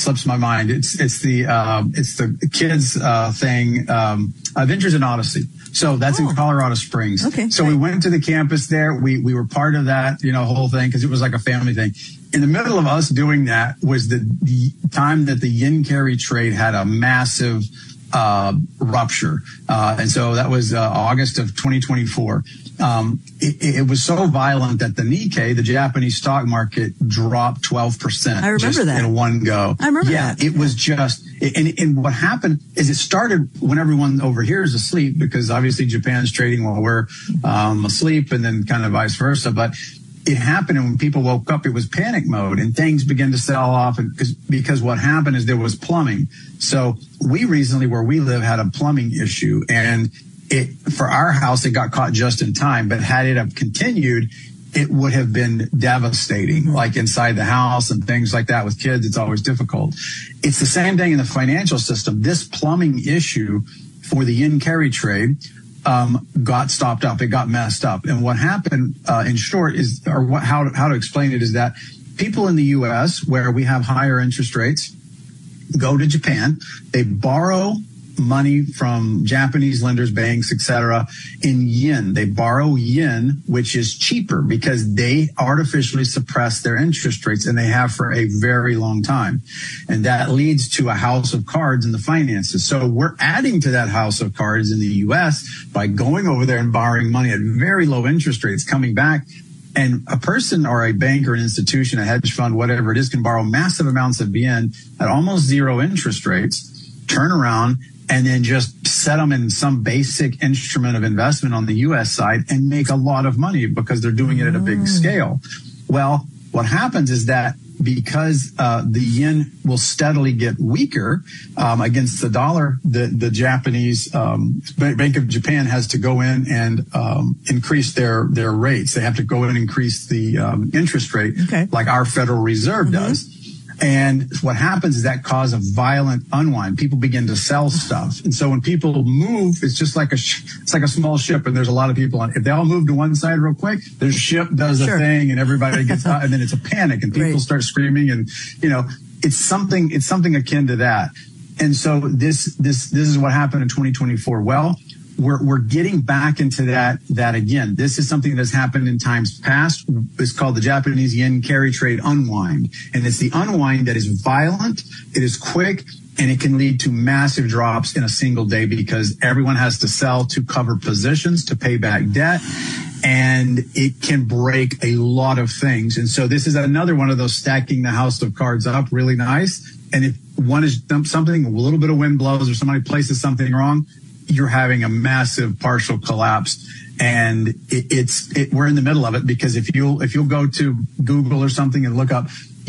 slips my mind. It's the kids thing, Adventures in Odyssey. So that's in Colorado Springs. Okay. So we went to the campus there. We were part of that, whole thing because it was like a family thing. In the middle of us doing that was the time that the yen carry trade had a massive rupture. And so that was August of 2024. It was so violent that the Nikkei, the Japanese stock market, dropped 12%. I remember that. In one go. I remember that. It was just, and what happened is it started when everyone over here is asleep, because obviously Japan's trading while we're asleep, and then kind of vice versa. But it happened, and when people woke up, it was panic mode, and things began to sell off. And because what happened is there was plumbing. So we recently, where we live, had a plumbing issue, and for our house, it got caught just in time. But had it have continued, it would have been devastating, like inside the house and things like that. With kids, it's always difficult. It's the same thing in the financial system. This plumbing issue for the yen carry trade got stopped up. It got messed up. And what happened, in short, is, or how to explain it, is that people in the U.S., where we have higher interest rates, go to Japan. They borrow money from Japanese lenders, banks, etc., in yen. They borrow yen, which is cheaper because they artificially suppress their interest rates, and they have for a very long time. And that leads to a house of cards in the finances. So we're adding to that house of cards in the U.S. by going over there and borrowing money at very low interest rates, coming back. And a person or a bank or an institution, a hedge fund, whatever it is, can borrow massive amounts of yen at almost zero interest rates, turn around, and then just set them in some basic instrument of investment on the U.S. side and make a lot of money because they're doing it at a big scale. Well, what happens is that because the yen will steadily get weaker against the dollar, the Japanese Bank of Japan has to go in and increase their rates. They have to go in and increase the interest rate, like our Federal Reserve does. And what happens is that causes a violent unwind. People begin to sell stuff. And so when people move, it's just like it's like a small ship, and there's a lot of people on it. If they all move to one side real quick, the ship does a thing and everybody gets out, and then it's a panic and people start screaming, and it's something akin to that. And so this is what happened in 2024. Well, we're getting back into that again. This is something that's happened in times past. It's called the Japanese yen carry trade unwind. And it's the unwind that is violent, it is quick, and it can lead to massive drops in a single day because everyone has to sell to cover positions, to pay back debt. And it can break a lot of things. And so this is another one of those stacking the house of cards up really nice. And if one is something, a little bit of wind blows or somebody places something wrong, you're having a massive partial collapse. And we're in the middle of it, because if you'll go to Google or something and look up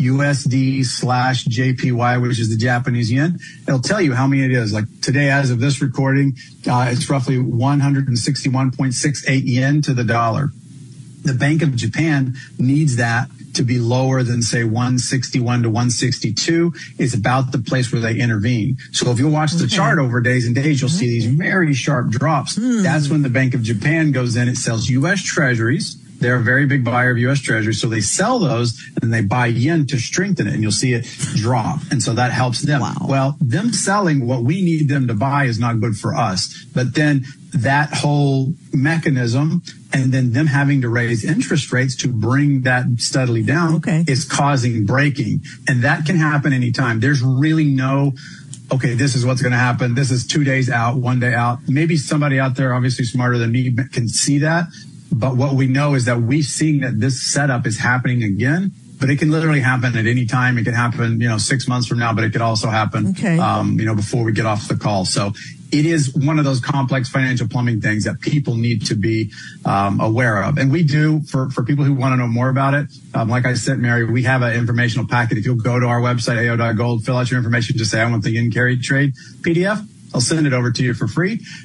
USD/JPY, which is the Japanese yen, it'll tell you how many it is. Like today, as of this recording, it's roughly 161.68 yen to the dollar. The Bank of Japan needs that to be lower than, say, 161 to 162 is about the place where they intervene. So if you watch the chart over days and days, you'll see these very sharp drops. That's when the Bank of Japan goes in. It sells U.S. Treasuries. They're a very big buyer of U.S. Treasuries. So they sell those and they buy yen to strengthen it, and you'll see it drop. And so that helps them. Wow. Well, them selling what we need them to buy is not good for us. But then that whole mechanism, and then them having to raise interest rates to bring that steadily down, is causing breaking. And that can happen anytime. There's really no, this is what's going to happen. This is 2 days out, 1 day out. Maybe somebody out there, obviously smarter than me, can see that. But what we know is that we've seen that this setup is happening again, but it can literally happen at any time. It can happen, 6 months from now, but it could also happen, before we get off the call. So it is one of those complex financial plumbing things that people need to be aware of. And we do, for people who want to know more about it, like I said, Mary, we have an informational packet. If you'll go to our website, AO.gold, fill out your information, just say, I want the yen carry trade PDF. I'll send it over to you for free.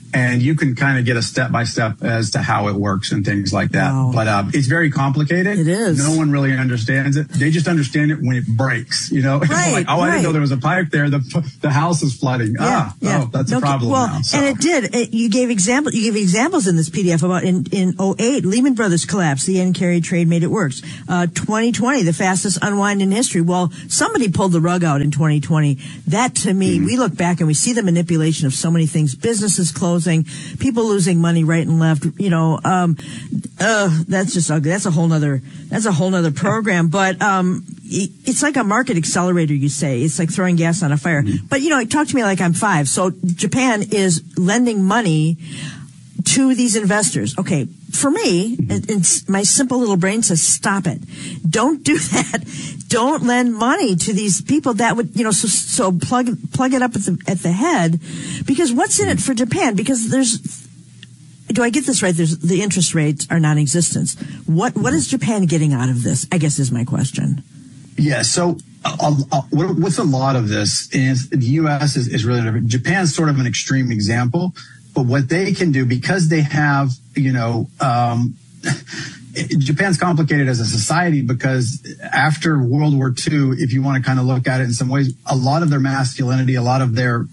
and you can kind of get a step-by-step as to how it works and things like that. Wow. But it's very complicated. It is. No one really understands it. They just understand it when it breaks, you know? Right, like, I didn't know there was a pipe there. The house is flooding. That's a problem now. So. And it did. You gave examples in this PDF about in 2008, Lehman Brothers collapsed. The end carry trade made it worse. 2020, the fastest unwind in history. Well, somebody pulled the rug out in 2020. That, to me, we look back and we see the manipulation of so many things. Businesses closing, people losing money right and left. You know, that's just ugly. That's a whole nother program. But it's like a market accelerator, you say. It's like throwing gas on a fire. But, you know, talk to me like I'm 5. So Japan is lending money to these investors. Okay, for me, my simple little brain says, stop it. Don't do that. Don't lend money to these people that would, you know, so plug it up at the head, because what's in it for Japan? Because do I get this right? The interest rates are non-existent. What is Japan getting out of this? I guess is my question. Yeah. So with a lot of this, is the U.S. is really different. Japan's sort of an extreme example. But what they can do, because they have, you know, Japan's complicated as a society, because after World War II, if you want to kind of look at it in some ways, a lot of their masculinity, a lot of their,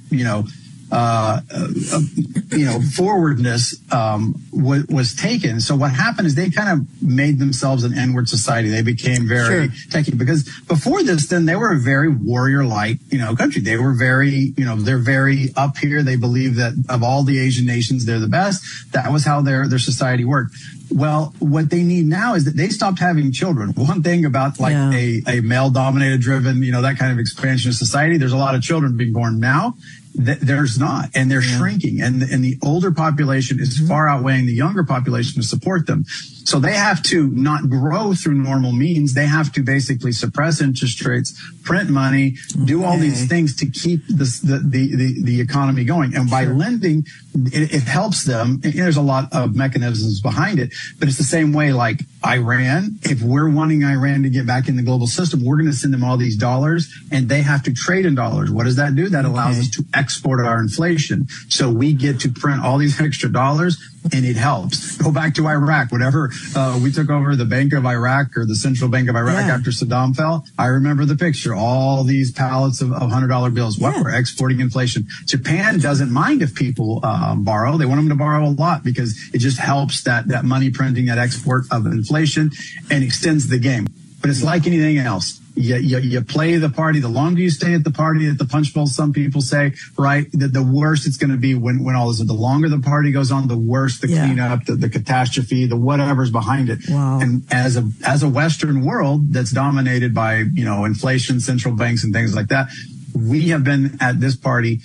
forwardness was taken. So what happened is they kind of made themselves an N-word society. They became very techie, because before this, then they were a very warrior-like, country. They were very, they're very up here. They believe that of all the Asian nations, they're the best. That was how their society worked. Well, what they need now is that they stopped having children. One thing about a male-dominated driven, that kind of expansion of society, there's a lot of children being born now. There's not, and they're shrinking, and the older population is far outweighing the younger population to support them. So they have to not grow through normal means. They have to basically suppress interest rates, print money, do all these things to keep the economy going. And by lending, it helps them. There's a lot of mechanisms behind it, but it's the same way like Iran. If we're wanting Iran to get back in the global system, we're going to send them all these dollars, and they have to trade in dollars. What does that do? That allows us to export our inflation. So we get to print all these extra dollars, and it helps. Go back to Iraq. Whenever we took over the Bank of Iraq, or the Central Bank of Iraq after Saddam fell, I remember the picture, all these pallets of $100 bills. What we're exporting inflation. Japan doesn't mind if people borrow. They want them to borrow a lot, because it just helps that money printing, that export of inflation, and extends the game. But it's like anything else. You play the party. The longer you stay at the party, at the punch bowl, some people say, right, the worse it's going to be when all this. The longer the party goes on, the worse the cleanup, the catastrophe, the whatever's behind it. Wow. And as a Western world that's dominated by, inflation, central banks, and things like that, we have been at this party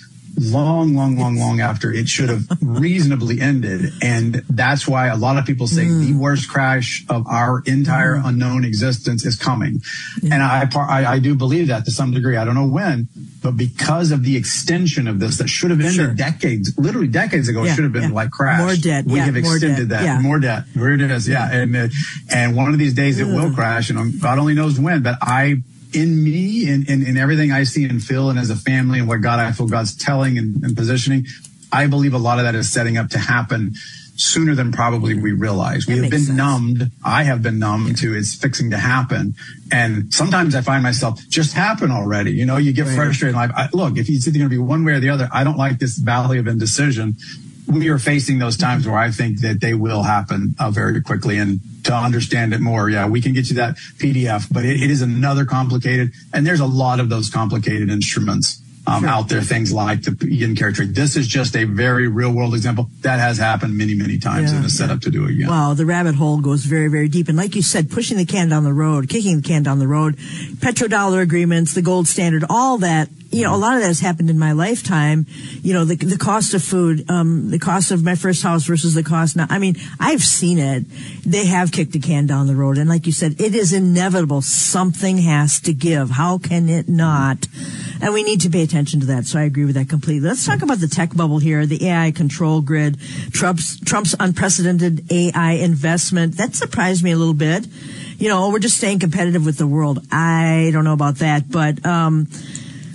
long after it should have reasonably ended. And that's why a lot of people say the worst crash of our entire unknown existence is coming. And I do believe that to some degree. I don't know when, but because of the extension of this that should have ended literally decades ago, it should have been like crash. More debt. We have extended that. Yeah. More debt. Where it is. Yeah. And one of these days it will crash, and God only knows when, but in me, in everything I see and feel, and as a family, and what I feel God's telling and positioning, I believe a lot of that is setting up to happen sooner than probably we realize. We have been numbed. I have been numbed to it's fixing to happen. And sometimes I find myself, just happen already. You get frustrated in life. Look, if it's either going to be one way or the other, I don't like this valley of indecision. We are facing those times where I think that they will happen very quickly. And to understand it more, we can get you that PDF, but it is another complicated, and there's a lot of those complicated instruments out there, things like the end carry trade. This is just a very real world example that has happened many, many times and is set up to do it again. Wow, the rabbit hole goes very, very deep. And like you said, pushing the can down the road, kicking the can down the road, petrodollar agreements, the gold standard, all that. A lot of that has happened in my lifetime. The cost of food, the cost of my first house versus the cost now. I mean, I've seen it. They have kicked the can down the road. And like you said, it is inevitable. Something has to give. How can it not? And we need to pay attention to that. So I agree with that completely. Let's talk about the tech bubble here, the AI control grid, Trump's unprecedented AI investment. That surprised me a little bit. We're just staying competitive with the world. I don't know about that, but,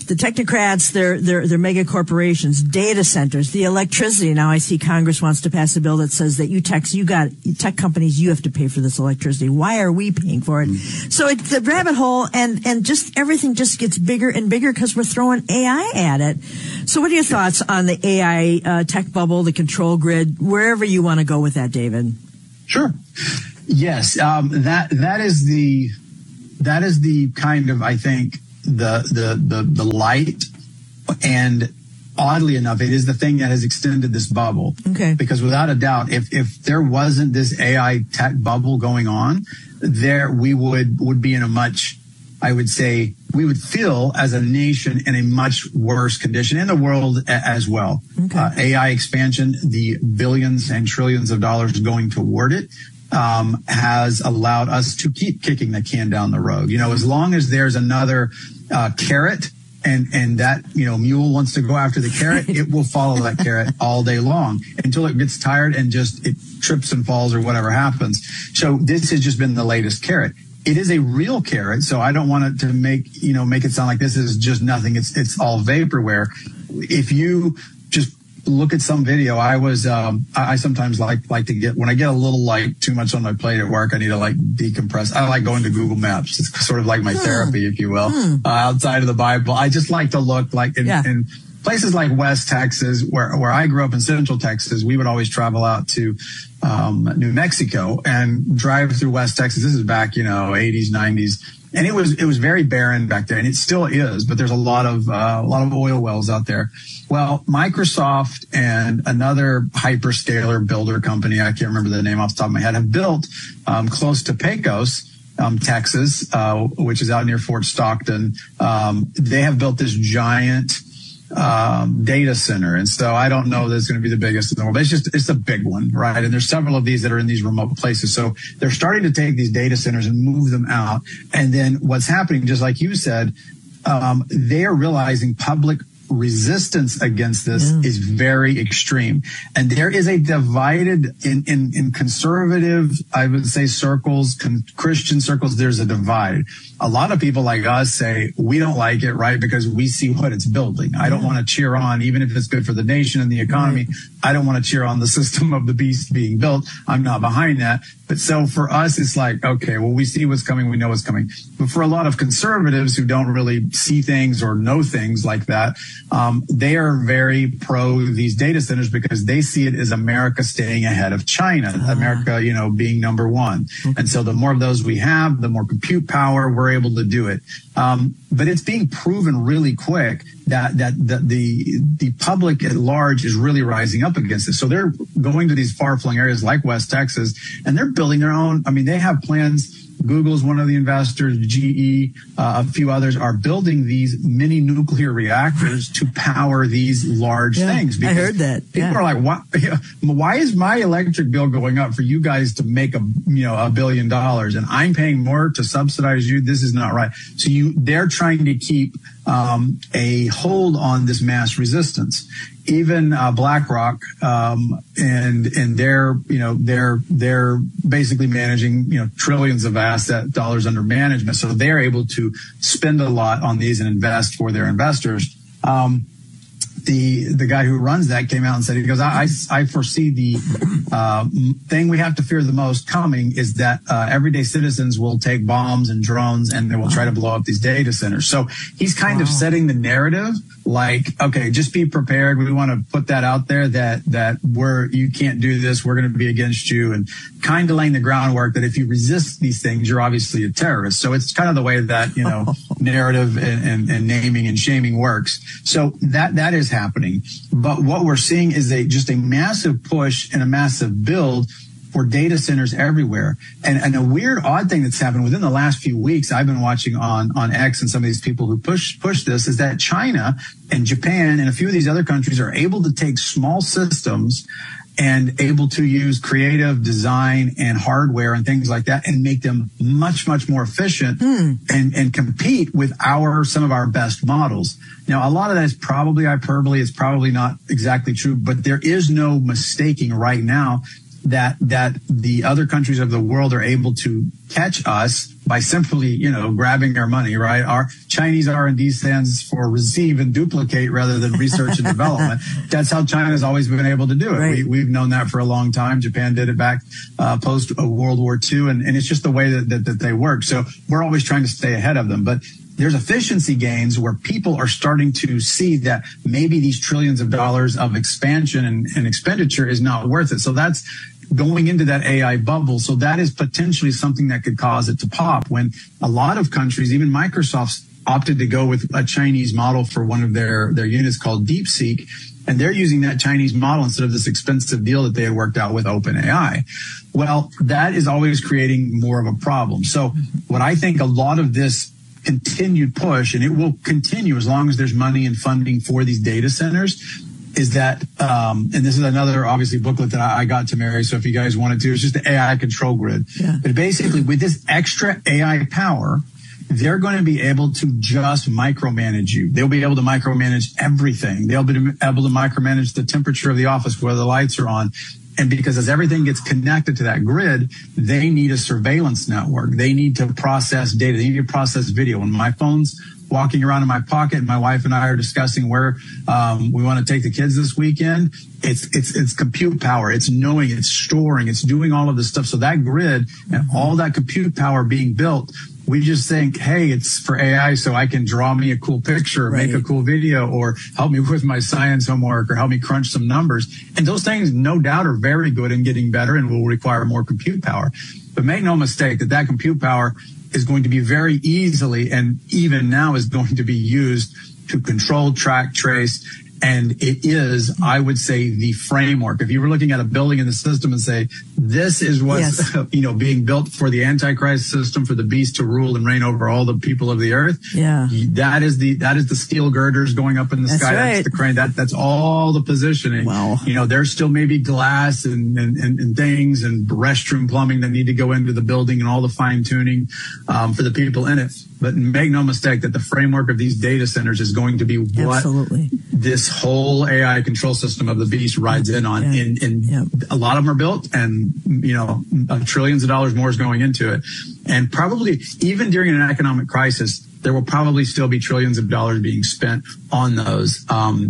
the technocrats, they're mega corporations, data centers, the electricity. Now I see Congress wants to pass a bill that says that tech companies, you have to pay for this electricity. Why are we paying for it? So it's the rabbit hole, and just everything just gets bigger and bigger because we're throwing AI at it. So what are your thoughts on the AI tech bubble, the control grid, wherever you want to go with that, David? Sure. Yes. That is the kind of, I think, the light, and oddly enough, it is the thing that has extended this bubble. Okay. Because without a doubt, if there wasn't this AI tech bubble going on, we would be in a much, I would say, we would feel as a nation in a much worse condition, in the world as well. Okay. AI expansion, the billions and trillions of dollars going toward it, has allowed us to keep kicking the can down the road. As long as there's another carrot, and that, mule wants to go after the carrot, it will follow that carrot all day long until it gets tired and just it trips and falls or whatever happens. So this has just been the latest carrot. It is a real carrot, so I don't want it to make it sound like this is just nothing. It's all vaporware. If you just look at some video, I sometimes like to get, when I get a little too much on my plate at work, I need to decompress. I like going to Google Maps. It's sort of like my therapy, if you will, outside of the Bible. I just like to look in places like West Texas, where I grew up in Central Texas. We would always travel out to New Mexico and drive through West Texas. This is back, 80s, 90s. And it was very barren back there, and it still is, but there's a lot of oil wells out there. Well, Microsoft and another hyperscaler builder company, I can't remember the name off the top of my head, have built close to Pecos, Texas, which is out near Fort Stockton. They have built this giant data center. And so I don't know that it's going to be the biggest in the world. It's a big one, right? And there's several of these that are in these remote places. So they're starting to take these data centers and move them out. And then what's happening, just like you said, they are realizing public resistance against this is very extreme. And there is a divided in conservative, I would say, circles, Christian circles, there's a divide. A lot of people like us say we don't like it, right? Because we see what it's building. I don't want to cheer on, even if it's good for the nation and the economy. I don't want to cheer on the system of the beast being built. I'm not behind that. But so for us, it's like, okay, well, we see what's coming. We know what's coming. But for a lot of conservatives who don't really see things or know things like that, they are very pro these data centers because they see it as America staying ahead of China, America, being number one. And so the more of those we have, the more compute power we're able to do it. But it's being proven really quick that the public at large is really rising up against it. So they're going to these far-flung areas like West Texas, and they're building their own. I mean, they have plans. Google's one of the investors, GE, a few others are building these mini nuclear reactors to power these large things. I heard that. People are like, why is my electric bill going up for you guys to make $1 billion and I'm paying more to subsidize you? This is not right. So they're trying to keep a hold on this mass resistance. Even BlackRock and they're basically managing trillions of asset dollars under management, so they're able to spend a lot on these and invest for their investors. The guy who runs that came out and said, he goes, I foresee the thing we have to fear the most coming is that everyday citizens will take bombs and drones and they will try to blow up these data centers. So he's kind of setting the narrative like, okay, just be prepared. We want to put that out there that you can't do this. We're going to be against you, and kind of laying the groundwork that if you resist these things, you're obviously a terrorist. So it's kind of the way that, narrative and naming and shaming works. So that is happening. But what we're seeing is just a massive push and a massive build for data centers everywhere. And a weird, odd thing that's happened within the last few weeks, I've been watching on X and some of these people who push this, is that China and Japan and a few of these other countries are able to take small systems and able to use creative design and hardware and things like that and make them much, much more efficient and compete with some of our best models. Now, a lot of that is probably hyperbole. It's probably not exactly true, but there is no mistaking right now. that the other countries of the world are able to catch us by simply, grabbing our money, right? Our Chinese R&D stands for receive and duplicate rather than research and development. That's how China's always been able to do it. Right. We've known that for a long time. Japan did it back post World War II, and it's just the way that they work. So we're always trying to stay ahead of them. But there's efficiency gains where people are starting to see that maybe these trillions of dollars of expansion and expenditure is not worth it. So that's going into that AI bubble. So that is potentially something that could cause it to pop when a lot of countries, even Microsoft's opted to go with a Chinese model for one of their units called DeepSeek. And they're using that Chinese model instead of this expensive deal that they had worked out with OpenAI. Well, that is always creating more of a problem. So what I think a lot of this continued push, and it will continue as long as there's money and funding for these data centers, is that, and this is another obviously booklet that I got to Mary. So if you guys wanted to, it's just the AI control grid. Yeah. But basically with this extra AI power, they're going to be able to just micromanage you. They'll be able to micromanage everything. They'll be able to micromanage the temperature of the office, where the lights are on. And because as everything gets connected to that grid, they need a surveillance network. They need to process data. They need to process video. When my phone's walking around in my pocket, my wife and I are discussing where we want to take the kids this weekend, it's compute power. It's knowing, it's storing, it's doing all of this stuff. So that grid and all that compute power being built, we just think, hey, it's for AI, so I can draw me a cool picture, right, make a cool video, or help me with my science homework, or help me crunch some numbers. And those things, no doubt, are very good and getting better and will require more compute power. But make no mistake that compute power is going to be very easily, and even now is going to be used to control, track, trace. And it is, I would say, the framework. If you were looking at a building in the system and say, this is what's, being built for the Antichrist system, for the beast to rule and reign over all the people of the earth. Yeah. That is the steel girders going up in the sky. Right. That's the crane. That's all the positioning. Wow. There's still maybe glass and things and restroom plumbing that need to go into the building and all the fine tuning, for the people in it. But make no mistake that the framework of these data centers is going to be what this whole AI control system of the beast rides in on. And a lot of them are built, and, trillions of dollars more is going into it. And probably even during an economic crisis, there will probably still be trillions of dollars being spent on those.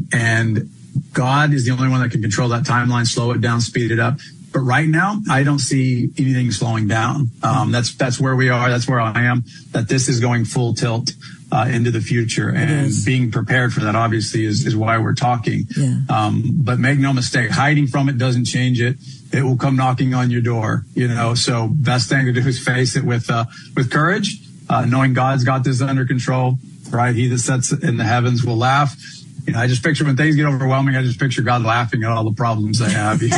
And God is the only one that can control that timeline, slow it down, speed it up. But right now, I don't see anything slowing down. That's where we are. That's where I am, that this is going full tilt into the future, and being prepared for that obviously is why we're talking. Yeah. But make no mistake, hiding from it doesn't change it. It will come knocking on your door, so best thing to do is face it with courage, knowing God's got this under control, right? He that sits in the heavens will laugh. I just picture when things get overwhelming, I just picture God laughing at all the problems I have, so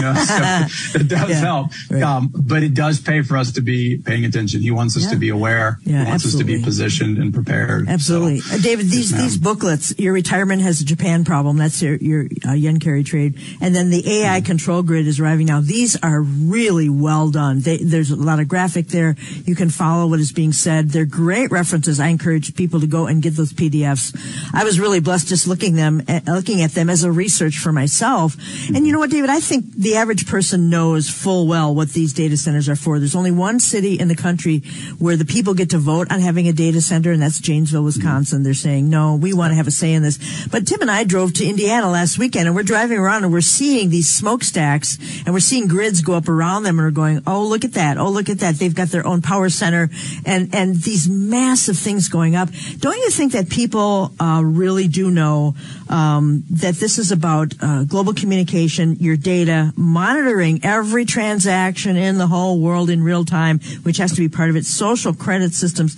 it does help. Right. But it does pay for us to be paying attention. He wants us to be aware. Yeah, he wants us to be positioned and prepared. Absolutely. So, David, these booklets, your retirement has a Japan problem. That's your yen carry trade. And then the AI control grid is arriving now. These are really well done. There's a lot of graphic there. You can follow what is being said. They're great references. I encourage people to go and get those PDFs. I was really blessed just looking at them as a research for myself. And you know what, David? I think the average person knows full well what these data centers are for. There's only one city in the country where the people get to vote on having a data center, and that's Janesville, Wisconsin. They're saying, no, we want to have a say in this. But Tim and I drove to Indiana last weekend, and we're driving around and we're seeing these smokestacks, and we're seeing grids go up around them, and we're going, oh, look at that. Oh, look at that. They've got their own power center and these massive things going up. Don't you think that people really do know that this is about global communication, your data, monitoring every transaction in the whole world in real time, which has to be part of it, social credit systems,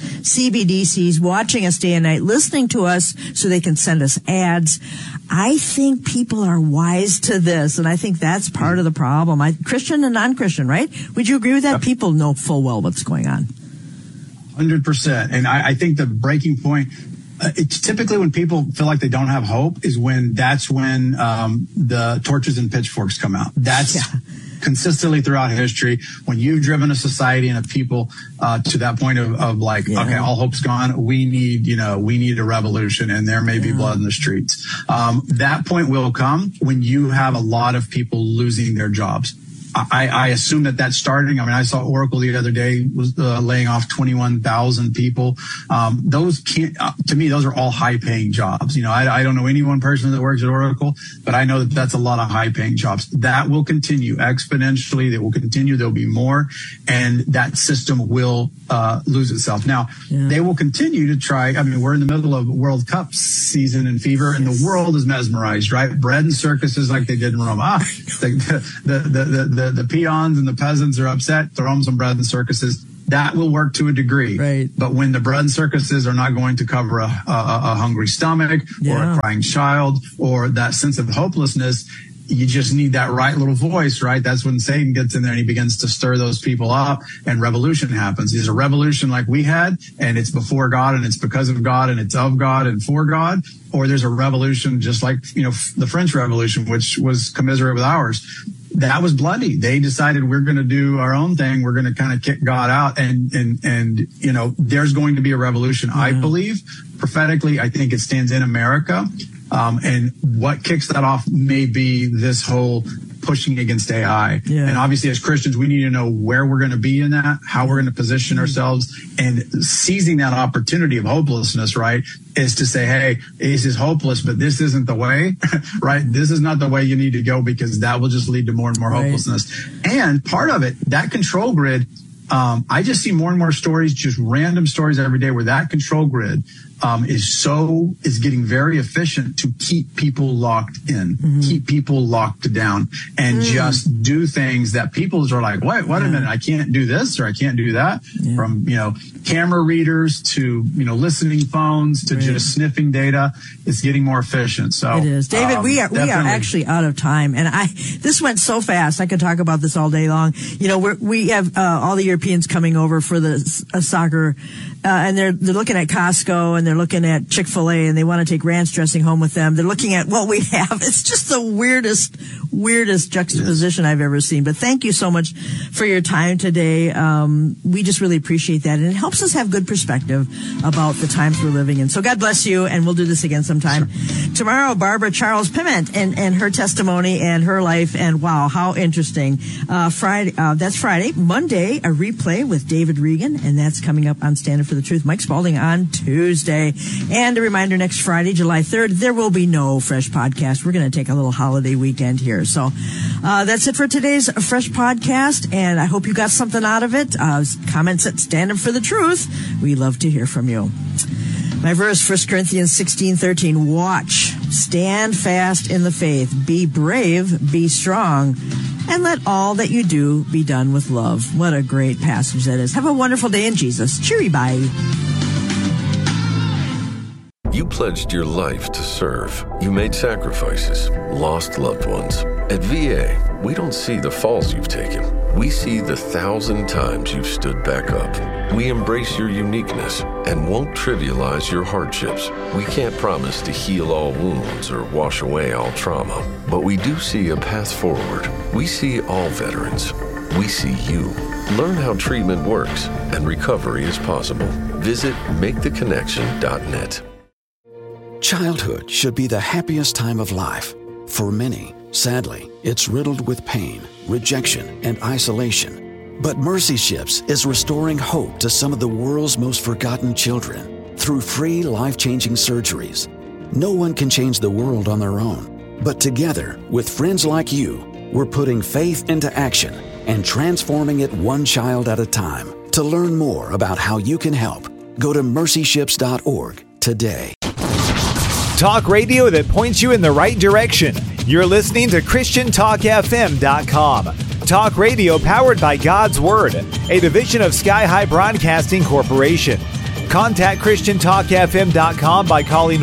CBDCs, watching us day and night, listening to us so they can send us ads. I think people are wise to this, and I think that's part of the problem. Christian and non-Christian, right? Would you agree with that? Yep. People know full well what's going on. 100%. And I think the breaking point, it's typically when people feel like they don't have hope is when the torches and pitchforks come out. That's consistently throughout history, when you've driven a society and a people to that point of like, okay, all hope's gone. We need a revolution, and there may be blood in the streets. That point will come when you have a lot of people losing their jobs. I assume that's starting. I mean, I saw Oracle the other day was laying off 21,000 people. Those can't, to me, those are all high paying jobs. You know, I don't know any one person that works at Oracle, but I know that that's a lot of high paying jobs. That will continue exponentially. They will continue. There'll be more, and that system will lose itself. Now, they will continue to try. I mean, we're in the middle of World Cup season and fever, and the world is mesmerized, right? Bread and circuses like they did in Rome. The peons and the peasants are upset. Throw them some bread and circuses. That will work to a degree. Right. But when the bread and circuses are not going to cover a hungry stomach or a crying child or that sense of hopelessness, you just need that right little voice, right? That's when Satan gets in there and he begins to stir those people up and revolution happens. There's a revolution like we had, and it's before God and it's because of God and it's of God and for God. Or there's a revolution just like, you know, the French Revolution, which was commiserate with ours. That was bloody. They decided we're going to do our own thing. We're going to kind of kick God out. And, you know, there's going to be a revolution. I believe prophetically, I think it stands in America. And what kicks that off may be this whole pushing against AI. And obviously as Christians, we need to know where we're going to be in that, how we're going to position ourselves, and seizing that opportunity of hopelessness, right, is to say, hey, this is hopeless, but this isn't the way, right? This is not the way you need to go, because that will just lead to more and more hopelessness. And part of it, that control grid, I just see more and more stories, just random stories every day where that control grid is getting very efficient to keep people locked in, keep people locked down, and just do things that people are like, wait a minute, I can't do this or I can't do that. From, you know, camera readers to, you know, listening phones to just sniffing data. It's getting more efficient. So it is. David, we are actually out of time, and this went so fast. I could talk about this all day long. You know, we have all the Europeans coming over for the soccer, and they're looking at Costco and they're looking at Chick-fil-A, and they want to take ranch dressing home with them. They're looking at what we have. It's just the weirdest juxtaposition I've ever seen. But thank you so much for your time today. We just really appreciate that, and it helps us have good perspective about the times we're living in. So God bless you, and we'll do this again sometime. Sure. Tomorrow, Barbara Charles Piment and her testimony and her life, and wow, how interesting. Friday, that's Friday. Monday, a replay with David Regan, and that's coming up on Stand Up for the Truth. Mike Spalding on Tuesday. And a reminder, next Friday, July 3rd, there will be no Fresh Podcast. We're going to take a little holiday weekend here. So that's it for today's Fresh Podcast, and I hope you got something out of it. Comments at Stand Up for the Truth. We love to hear from you. My verse, 1 Corinthians 16:13. Watch, stand fast in the faith, be brave, be strong, and let all that you do be done with love. What a great passage that is. Have a wonderful day in Jesus. Cheery bye. You pledged your life to serve. You made sacrifices, lost loved ones. At VA, we don't see the falls you've taken. We see the 1,000 times you've stood back up. We embrace your uniqueness and won't trivialize your hardships. We can't promise to heal all wounds or wash away all trauma, but we do see a path forward. We see all veterans. We see you. Learn how treatment works and recovery is possible. Visit MakeTheConnection.net. Childhood should be the happiest time of life. For many, sadly, it's riddled with pain, rejection, and isolation. But Mercy Ships is restoring hope to some of the world's most forgotten children through free, life-changing surgeries. No one can change the world on their own, but together, with friends like you, we're putting faith into action and transforming it one child at a time. To learn more about how you can help, go to mercyships.org today. Talk radio that points you in the right direction. You're listening to ChristianTalkFM.com. Talk radio powered by God's Word, a division of Sky High Broadcasting Corporation. Contact ChristianTalkFM.com by calling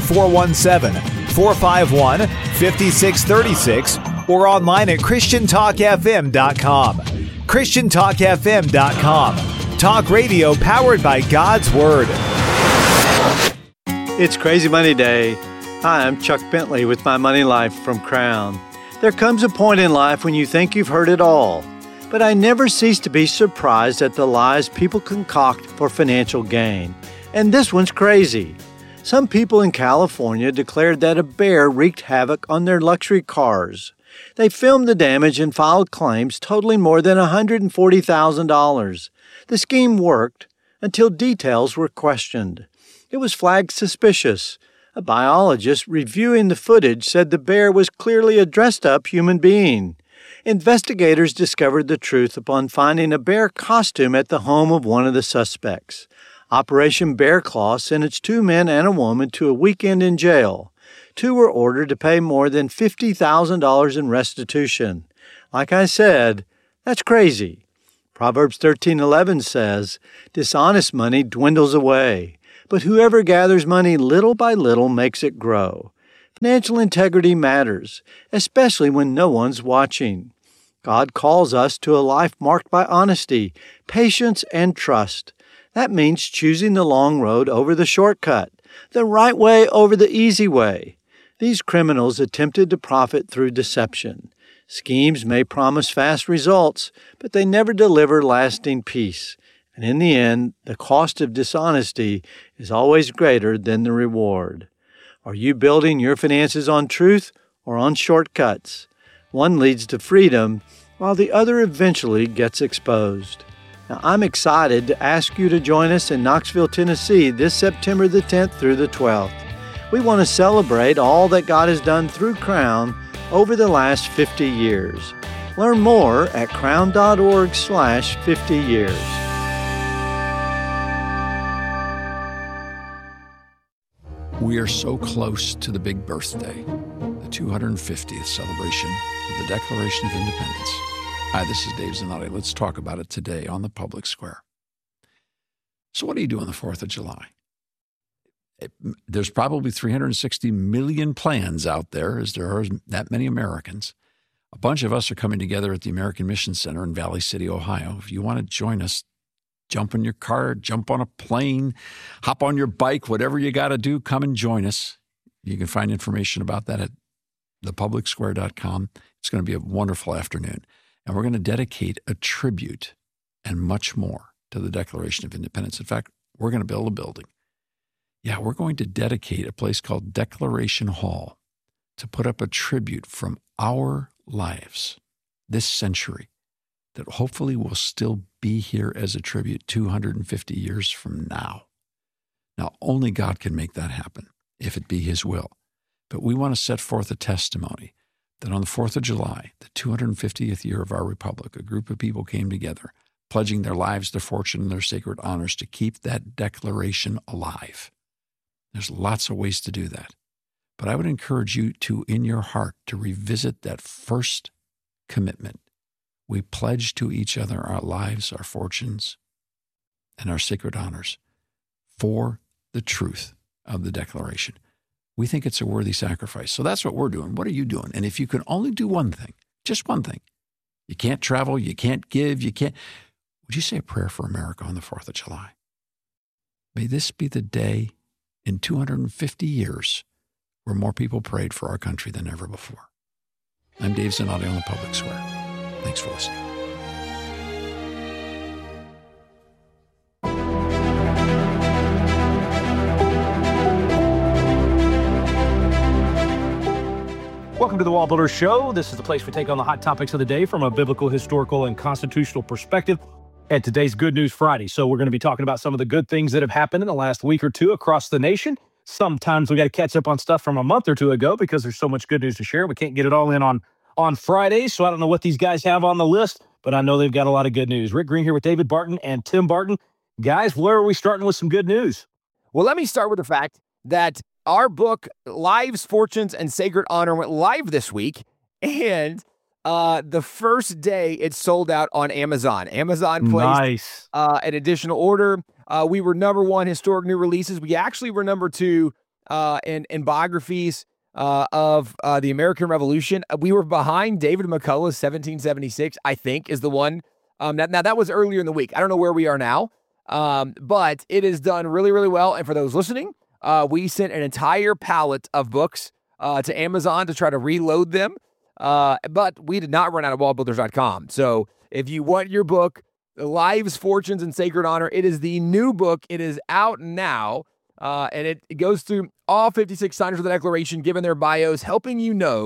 417-451-5636 or online at ChristianTalkFM.com. ChristianTalkFM.com. Talk radio powered by God's Word. It's Crazy Money Day. Hi, I'm Chuck Bentley with My Money Life from Crown. There comes a point in life when you think you've heard it all, but I never cease to be surprised at the lies people concoct for financial gain. And this one's crazy. Some people in California declared that a bear wreaked havoc on their luxury cars. They filmed the damage and filed claims totaling more than $140,000. The scheme worked until details were questioned. It was flagged suspicious. A biologist reviewing the footage said the bear was clearly a dressed-up human being. Investigators discovered the truth upon finding a bear costume at the home of one of the suspects. Operation Bear Claw sentenced 2 men and a woman to a weekend in jail. 2 were ordered to pay more than $50,000 in restitution. Like I said, that's crazy. Proverbs 13:11 says, "Dishonest money dwindles away, but whoever gathers money little by little makes it grow." Financial integrity matters, especially when no one's watching. God calls us to a life marked by honesty, patience, and trust. That means choosing the long road over the shortcut, the right way over the easy way. These criminals attempted to profit through deception. Schemes may promise fast results, but they never deliver lasting peace. And in the end, the cost of dishonesty is always greater than the reward. Are you building your finances on truth or on shortcuts? One leads to freedom, while the other eventually gets exposed. Now, I'm excited to ask you to join us in Knoxville, Tennessee this September the 10th through the 12th. We want to celebrate all that God has done through Crown over the last 50 years. Learn more at crown.org/50 years. We are so close to the big birthday, the 250th celebration of the Declaration of Independence. Hi, this is Dave Zanotti. Let's talk about it today on the Public Square. So what do you do on the 4th of July? There's probably 360 million plans out there, as there are that many Americans. A bunch of us are coming together at the American Mission Center in Valley City, Ohio. If you want to join us, jump in your car, jump on a plane, hop on your bike, whatever you got to do, come and join us. You can find information about that at thepublicsquare.com. It's going to be a wonderful afternoon. And we're going to dedicate a tribute and much more to the Declaration of Independence. In fact, we're going to build a building. Yeah, we're going to dedicate a place called Declaration Hall to put up a tribute from our lives this century that hopefully will still be here as a tribute 250 years from now. Now, only God can make that happen, if it be His will. But we want to set forth a testimony that on the 4th of July, the 250th year of our republic, a group of people came together, pledging their lives, their fortune, and their sacred honors to keep that declaration alive. There's lots of ways to do that. But I would encourage you to, in your heart, to revisit that first commitment. We pledge to each other our lives, our fortunes, and our sacred honors for the truth of the Declaration. We think it's a worthy sacrifice. So that's what we're doing. What are you doing? And if you can only do one thing, just one thing, you can't travel, you can't give, would you say a prayer for America on the 4th of July? May this be the day in 250 years where more people prayed for our country than ever before. I'm Dave Zanotti on the Public Square. Thanks for listening. Welcome to the Wall Builders Show. This is the place we take on the hot topics of the day from a biblical, historical, and constitutional perspective. And today's Good News Friday. So we're going to be talking about some of the good things that have happened in the last week or two across the nation. Sometimes we got to catch up on stuff from a month or two ago because there's so much good news to share. We can't get it all in on Fridays. So I don't know what these guys have on the list, but I know they've got a lot of good news. Rick Green here with David Barton and Tim Barton. Guys, where are we starting with some good news? Well, let me start with the fact that our book, Lives, Fortunes, and Sacred Honor, went live this week. And the first day it sold out on Amazon. Amazon placed an additional order. We were number 1 historic new releases. We actually were number 2 in biographies of the American Revolution. We were behind David McCullough's 1776, I think, is the one. Now, that was earlier in the week. I don't know where we are now, but it is done really, really well. And for those listening, we sent an entire pallet of books to Amazon to try to reload them. But we did not run out of wallbuilders.com. So if you want your book, Lives, Fortunes, and Sacred Honor, it is the new book. It is out now, and it goes through all 56 signers of the Declaration, given their bios, helping you know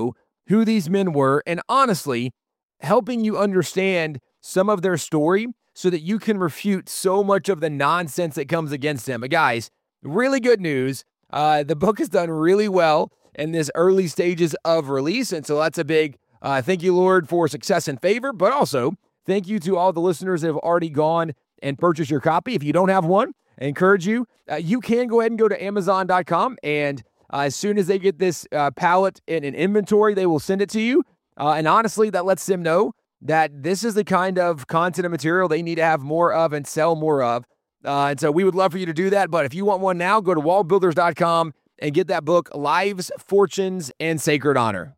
who these men were, and honestly, helping you understand some of their story so that you can refute so much of the nonsense that comes against them. But guys, really good news. The book has done really well in this early stages of release, and so that's a big thank you, Lord, for success and favor, but also thank you to all the listeners that have already gone and purchased your copy. If you don't have one, I encourage you, you can go ahead and go to Amazon.com, and as soon as they get this pallet in an inventory, they will send it to you. And honestly, that lets them know that this is the kind of content and material they need to have more of and sell more of. And so we would love for you to do that. But if you want one now, go to wallbuilders.com and get that book, Lives, Fortunes, and Sacred Honor.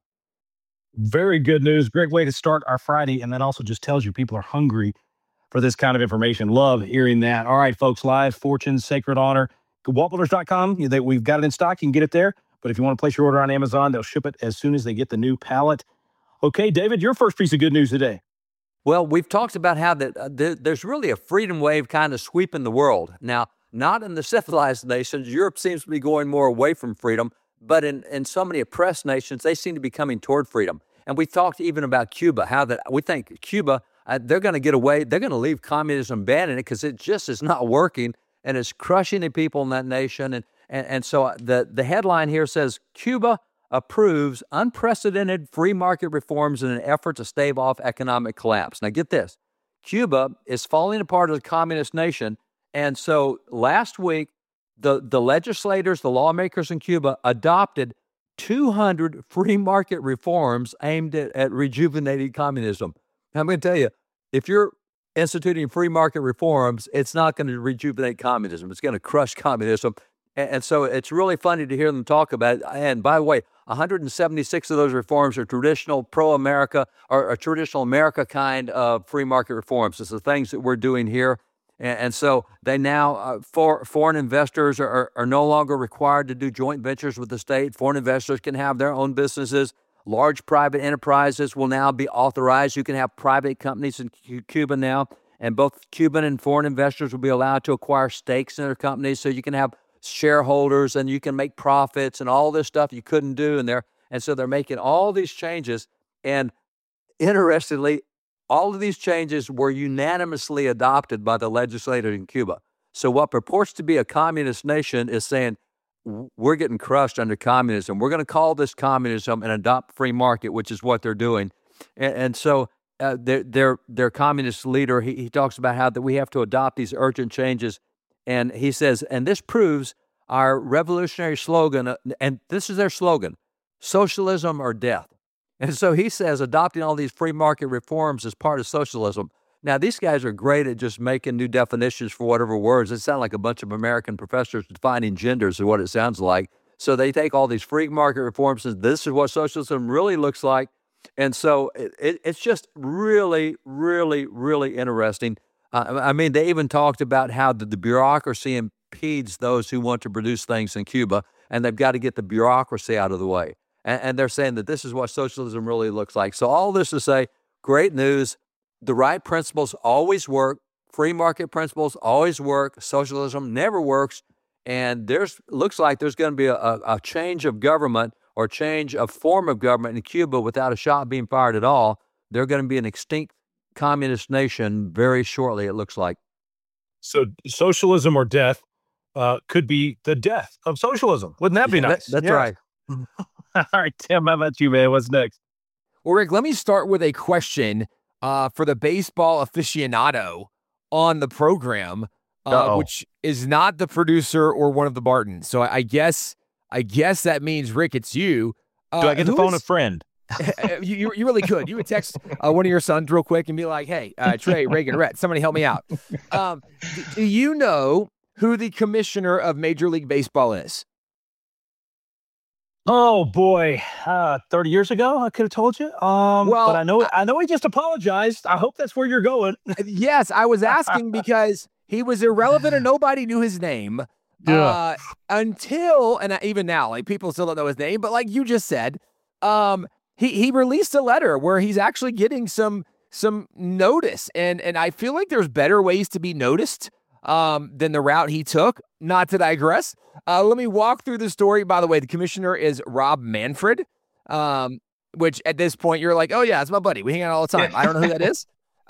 Very good news. Great way to start our Friday. And that also just tells you people are hungry for this kind of information. Love hearing that. All right, folks, Lives, Fortunes, Sacred Honor. Wallbuilders.com. We've got it in stock. You can get it there. But if you want to place your order on Amazon, they'll ship it as soon as they get the new pallet. Okay, David, your first piece of good news today. Well, we've talked about how there's really a freedom wave kind of sweeping the world. Now, not in the civilized nations. Europe seems to be going more away from freedom, but in so many oppressed nations, they seem to be coming toward freedom. And we talked even about Cuba, how that we think Cuba, they're going to get away, they're going to leave communism banned in it because it just is not working and it's crushing the people in that nation. And so the headline here says, Cuba approves unprecedented free market reforms in an effort to stave off economic collapse. Now get this, Cuba is falling apart as a communist nation. And so last week, the legislators, the lawmakers in Cuba adopted 200 free market reforms aimed at rejuvenating communism. I'm going to tell you, if you're instituting free market reforms, it's not going to rejuvenate communism. It's going to crush communism. And so it's really funny to hear them talk about it. And by the way, 176 of those reforms are traditional pro-America or a traditional America kind of free market reforms. It's the things that we're doing here. And so they now, foreign investors are no longer required to do joint ventures with the state. Foreign investors can have their own businesses. Large private enterprises will now be authorized. You can have private companies in Cuba now, and both Cuban and foreign investors will be allowed to acquire stakes in their companies. So you can have shareholders and you can make profits and all this stuff you couldn't do in there. And so they're making all these changes. And interestingly, all of these changes were unanimously adopted by the legislators in Cuba. So what purports to be a communist nation is saying, we're getting crushed under communism. We're going to call this communism and adopt free market, which is what they're doing. And so their communist leader, he talks about how that we have to adopt these urgent changes. And he says, and this proves our revolutionary slogan, and this is their slogan, socialism or death. And so he says adopting all these free market reforms is part of socialism. Now, these guys are great at just making new definitions for whatever words. It sounds like a bunch of American professors defining genders is what it sounds like. So they take all these free market reforms and this is what socialism really looks like. And so it's just really, really, really interesting. I mean, they even talked about how the bureaucracy impedes those who want to produce things in Cuba, and they've got to get the bureaucracy out of the way. And they're saying that this is what socialism really looks like. So all this to say, great news. The right principles always work. Free market principles always work. Socialism never works. And looks like there's going to be a change of government or change of form of government in Cuba without a shot being fired at all. They're going to be an extinct communist nation very shortly, it looks like. So socialism or death could be the death of socialism. Wouldn't that be nice? That's right. All right, Tim, how about you, man? What's next? Well, Rick, let me start with a question for the baseball aficionado on the program, which is not the producer or one of the Bartons. So I guess that means, Rick, it's you. Do I get to phone a friend? You really could. You would text one of your sons real quick and be like, hey, Trey, Reagan, Rhett, somebody help me out. Do you know who the commissioner of Major League Baseball is? Oh boy, 30 years ago, I could have told you. But I know he just apologized. I hope that's where you're going. Yes, I was asking because he was irrelevant and nobody knew his name until, and even now, like people still don't know his name. But like you just said, he released a letter where he's actually getting some notice, and I feel like there's better ways to be noticed than the route he took. Not to digress. Let me walk through the story. By the way, the commissioner is Rob Manfred. which at this point you're like, oh yeah, it's my buddy. We hang out all the time. I don't know who that is.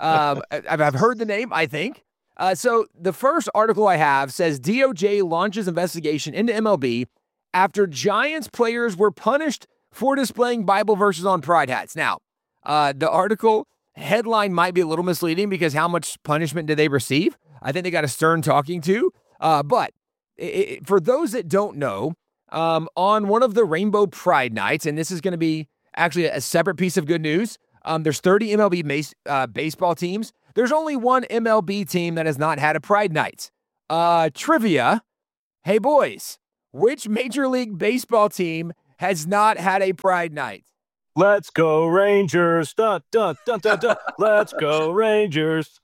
I've heard the name, I think. So the first article I have says DOJ launches investigation into MLB after Giants players were punished for displaying Bible verses on pride hats. Now, the article headline might be a little misleading because how much punishment did they receive? I think they got a stern talking to. But for those that don't know, on one of the Rainbow Pride Nights, and this is going to be actually a separate piece of good news, there's 30 MLB baseball teams. There's only one MLB team that has not had a Pride Night. Trivia. Hey, boys, which Major League Baseball team has not had a Pride Night? Let's go Rangers. Dun, dun, dun, dun, dun. Let's go Rangers.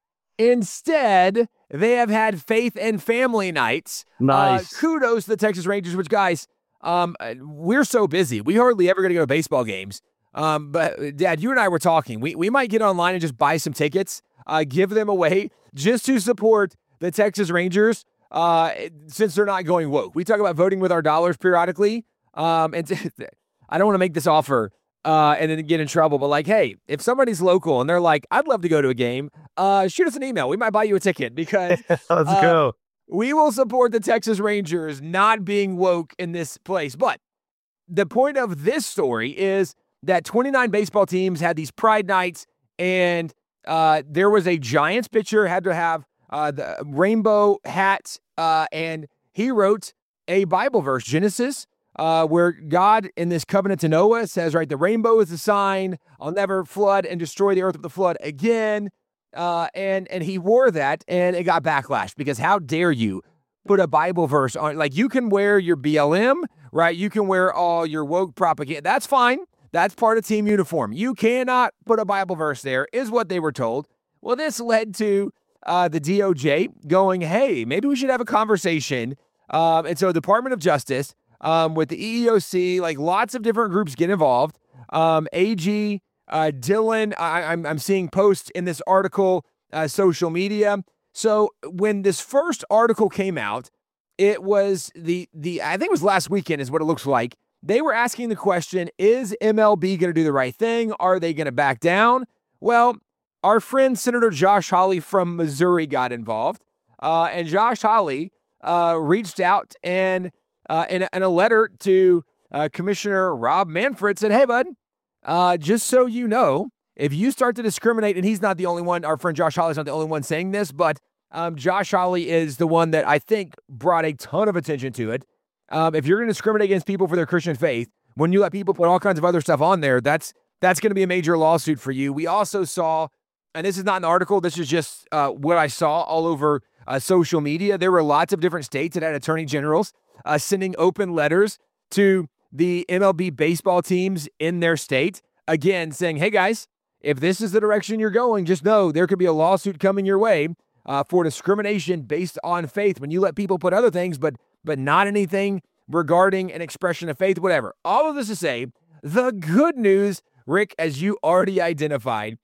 Instead, they have had Faith and Family Nights. Nice. Kudos to the Texas Rangers, which, guys, we're so busy. We hardly ever get to go to baseball games. But, Dad, you and I were talking. We might get online and just buy some tickets, give them away just to support the Texas Rangers since they're not going woke. We talk about voting with our dollars periodically. And I don't want to make this offer and then get in trouble. But like, hey, if somebody's local and they're like, I'd love to go to a game, shoot us an email. We might buy you a ticket because let's go. We will support the Texas Rangers not being woke in this place. But the point of this story is that 29 baseball teams had these Pride Nights, and there was a Giants pitcher had to have the rainbow hat, and he wrote a Bible verse, Genesis, where God in this covenant to Noah says, right, the rainbow is the sign. I'll never flood and destroy the earth with the flood again. And he wore that, and it got backlash because how dare you put a Bible verse on? Like, you can wear your BLM, right? You can wear all your woke propaganda. That's fine. That's part of team uniform. You cannot put a Bible verse there, is what they were told. Well, this led to the DOJ going, hey, maybe we should have a conversation. And so the Department of Justice, with the EEOC, like lots of different groups get involved. AG, Dylan, I'm seeing posts in this article, social media. So when this first article came out, it was I think it was last weekend is what it looks like. They were asking the question, is MLB going to do the right thing? Are they going to back down? Well, our friend Senator Josh Hawley from Missouri got involved. And Josh Hawley reached out and in a letter to Commissioner Rob Manfred said, hey, bud, just so you know, if you start to discriminate, and he's not the only one, our friend Josh Hawley's not the only one saying this, but Josh Hawley is the one that I think brought a ton of attention to it. If you're going to discriminate against people for their Christian faith, when you let people put all kinds of other stuff on there, that's going to be a major lawsuit for you. We also saw, and this is not an article, this is just what I saw all over social media. There were lots of different states that had attorney generals sending open letters to the MLB baseball teams in their state, again, saying, hey guys, if this is the direction you're going, just know there could be a lawsuit coming your way for discrimination based on faith when you let people put other things, but not anything regarding an expression of faith, whatever. All of this to say, the good news, Rick, as you already identified,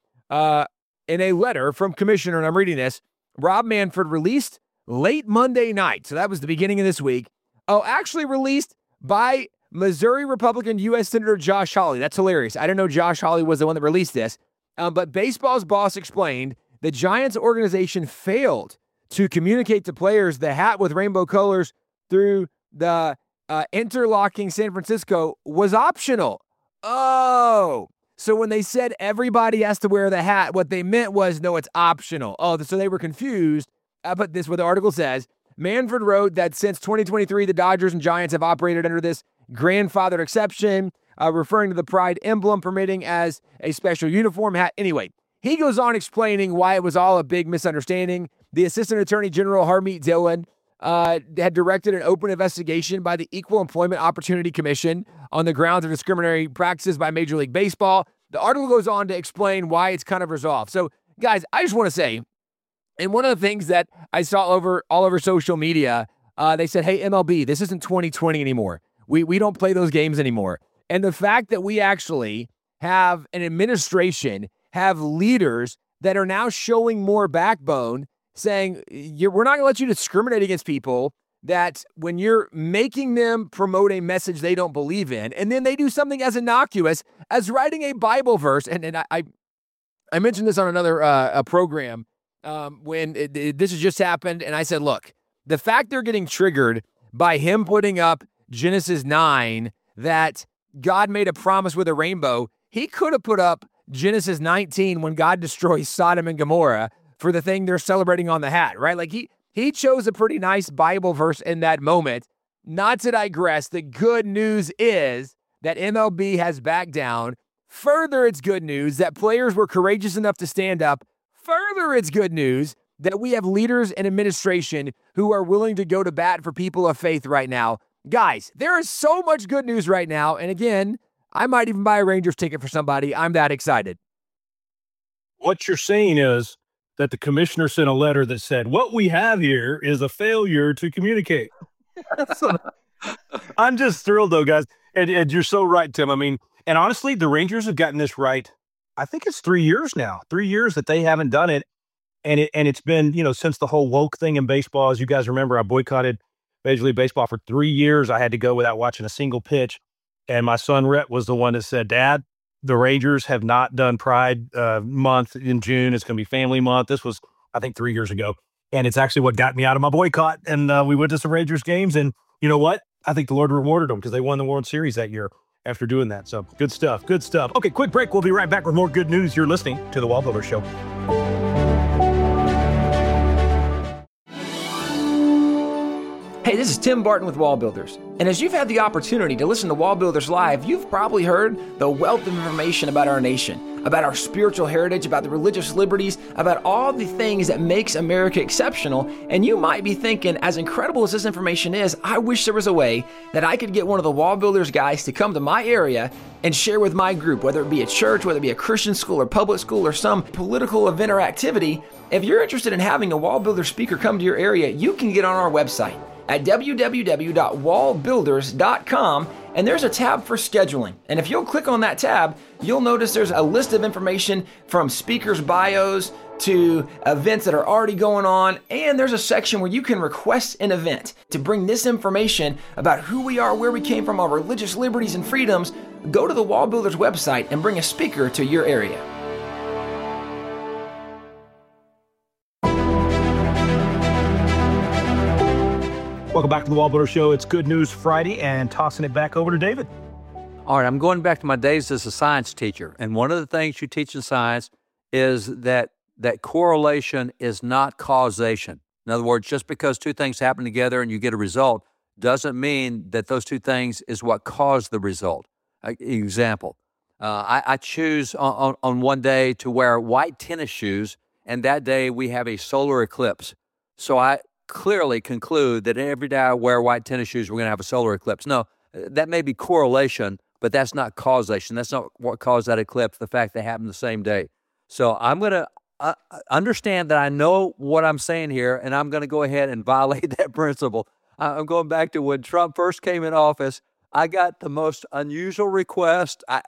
in a letter from Commissioner, and I'm reading this, Rob Manfred released late Monday night, so that was the beginning of this week, actually released by Missouri Republican U.S. Senator Josh Hawley. That's hilarious. I didn't know Josh Hawley was the one that released this, but baseball's boss explained the Giants organization failed to communicate to players the hat with rainbow colors through the interlocking San Francisco was optional. Oh, so when they said everybody has to wear the hat, what they meant was, no, it's optional. Oh, so they were confused. But this is what the article says. Manfred wrote that since 2023, the Dodgers and Giants have operated under this grandfathered exception, referring to the pride emblem permitting as a special uniform hat. Anyway, he goes on explaining why it was all a big misunderstanding. The Assistant Attorney General, Harmeet Dillon, had directed an open investigation by the Equal Employment Opportunity Commission on the grounds of discriminatory practices by Major League Baseball. The article goes on to explain why it's kind of resolved. So, guys, I just want to say, and one of the things that I saw all over social media, they said, hey, MLB, this isn't 2020 anymore. We don't play those games anymore. And the fact that we actually have an administration, have leaders that are now showing more backbone, saying, we're not going to let you discriminate against people that when you're making them promote a message they don't believe in, and then they do something as innocuous as writing a Bible verse, and I mentioned this on another program when this has just happened, and I said, look, the fact they're getting triggered by him putting up Genesis 9 that God made a promise with a rainbow, he could have put up Genesis 19 when God destroys Sodom and Gomorrah for the thing they're celebrating on the hat, right? Like he chose a pretty nice Bible verse in that moment. Not to digress, the good news is that MLB has backed down. Further, it's good news that players were courageous enough to stand up. Further, it's good news that we have leaders and administration who are willing to go to bat for people of faith right now. Guys, there is so much good news right now. And again, I might even buy a Rangers ticket for somebody. I'm that excited. What you're saying is that the commissioner sent a letter that said, what we have here is a failure to communicate. I'm just thrilled, though, guys. And you're so right, Tim. I mean, and honestly, the Rangers have gotten this right. I think it's 3 years now, 3 years that they haven't done it. And it's been, since the whole woke thing in baseball. As you guys remember, I boycotted Major League Baseball for 3 years. I had to go without watching a single pitch. And my son, Rhett, was the one that said, Dad, the Rangers have not done Pride Month in June. It's going to be Family Month. This was, I think, 3 years ago. And it's actually what got me out of my boycott. And we went to some Rangers games. And you know what? I think the Lord rewarded them because they won the World Series that year after doing that. So good stuff. Good stuff. Okay, quick break. We'll be right back with more good news. You're listening to The Wall Builder Show. Hey, this is Tim Barton with Wall Builders. And as you've had the opportunity to listen to Wall Builders Live, you've probably heard the wealth of information about our nation, about our spiritual heritage, about the religious liberties, about all the things that makes America exceptional. And you might be thinking, as incredible as this information is, I wish there was a way that I could get one of the Wall Builders guys to come to my area and share with my group, whether it be a church, whether it be a Christian school or public school or some political event or activity. If you're interested in having a Wall Builder speaker come to your area, you can get on our website at www.wallbuilders.com, and there's a tab for scheduling. And if you'll click on that tab, you'll notice there's a list of information from speakers' bios to events that are already going on, and there's a section where you can request an event to bring this information about who we are, where we came from, our religious liberties and freedoms. Go to the Wall Builders website and bring a speaker to your area. Welcome back to the Wall Builder Show. It's Good News Friday, and tossing it back over to David. All right, I'm going back to my days as a science teacher. And one of the things you teach in science is that correlation is not causation. In other words, just because two things happen together and you get a result doesn't mean that those two things is what caused the result. Example, I choose on one day to wear white tennis shoes, and that day we have a solar eclipse. So I clearly conclude that every day I wear white tennis shoes, we're going to have a solar eclipse. No, that may be correlation, but that's not causation. That's not what caused that eclipse, the fact they happened the same day. So I'm going to understand that I know what I'm saying here, and I'm going to go ahead and violate that principle. I'm going back to when Trump first came in office. I got the most unusual request. I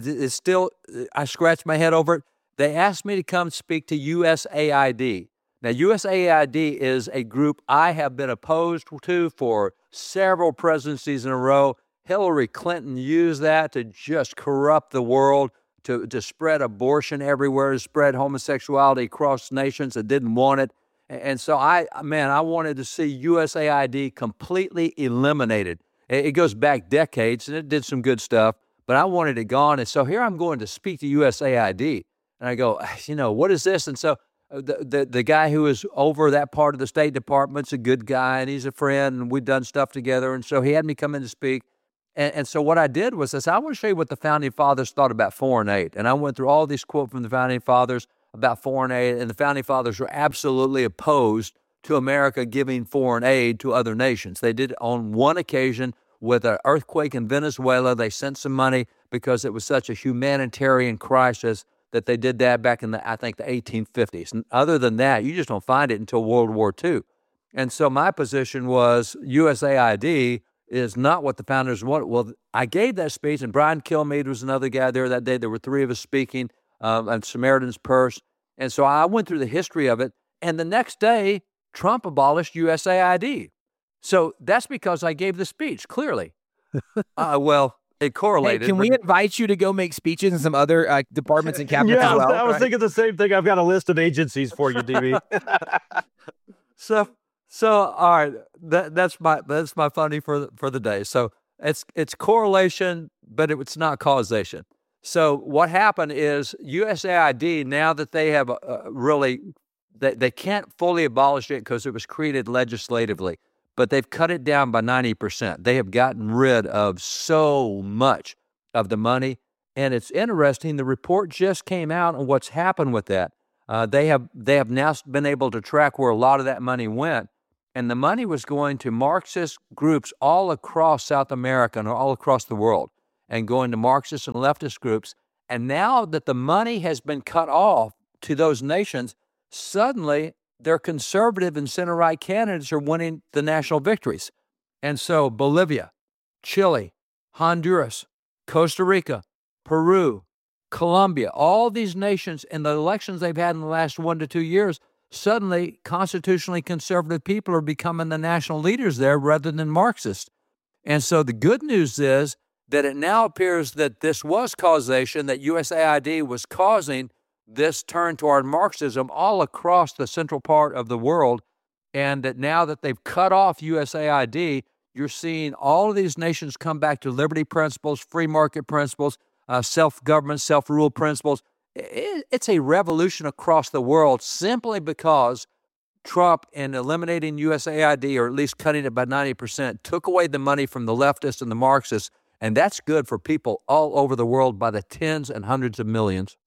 scratched my head over it. They asked me to come speak to USAID. Now, USAID is a group I have been opposed to for several presidencies in a row. Hillary Clinton used that to just corrupt the world, to spread abortion everywhere, to spread homosexuality across nations that didn't want it. And so I wanted to see USAID completely eliminated. It goes back decades, and it did some good stuff, but I wanted it gone. And so here I'm going to speak to USAID. And I go, what is this? And so the guy who is over that part of the State Department's a good guy, and he's a friend, and we've done stuff together. And so he had me come in to speak. And so what I did was I said, I want to show you what the Founding Fathers thought about foreign aid. And I went through all these quotes from the Founding Fathers about foreign aid, and the Founding Fathers were absolutely opposed to America giving foreign aid to other nations. They did it on one occasion with an earthquake in Venezuela. They sent some money because it was such a humanitarian crisis that they did that back in the 1850s. And other than that, you just don't find it until World War II. And so my position was USAID is not what the founders wanted. Well, I gave that speech, and Brian Kilmeade was another guy there that day. There were three of us speaking, and Samaritan's Purse. And so I went through the history of it. And the next day, Trump abolished USAID. So that's because I gave the speech, clearly. Well, it correlated. Hey, can we invite you to go make speeches in some other departments and cabinets as well? I was thinking the same thing. I've got a list of agencies for you, DB. So all right, that's my funny for the day. So it's correlation, but it's not causation. So what happened is USAID, now that they have they can't fully abolish it because it was created legislatively, but they've cut it down by 90%. They have gotten rid of so much of the money, and it's interesting. The report just came out on what's happened with that. They have now been able to track where a lot of that money went, and the money was going to Marxist groups all across South America and all across the world, and going to Marxist and leftist groups. And now that the money has been cut off to those nations, suddenly their conservative and center-right candidates are winning the national victories. And so Bolivia, Chile, Honduras, Costa Rica, Peru, Colombia, all these nations in the elections they've had in the last 1 to 2 years, suddenly constitutionally conservative people are becoming the national leaders there rather than Marxist. And so the good news is that it now appears that this was causation, that USAID was causing this turn toward Marxism all across the central part of the world, and that now that they've cut off USAID, you're seeing all of these nations come back to liberty principles, free market principles, self-government, self-rule principles. It's a revolution across the world simply because Trump, in eliminating USAID, or at least cutting it by 90%, took away the money from the leftists and the Marxists, and that's good for people all over the world by the tens and hundreds of millions.